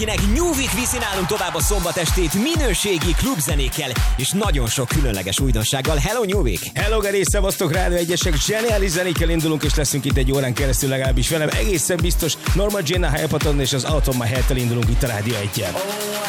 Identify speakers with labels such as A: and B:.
A: mindenkinek, New Week viszi nálunk tovább a szombat estét minőségi klubzenékkel és nagyon sok különleges újdonsággal. Hello New Week!
B: Hello Geri, szevasztok, Rádió Egyesek, zseniális zenékkel indulunk, és leszünk itt egy órán keresztül, legalábbis velem egészen biztos. Norma Jean, a Hypaton és az Out of My Head-tel indulunk itt a Rádió 1-en.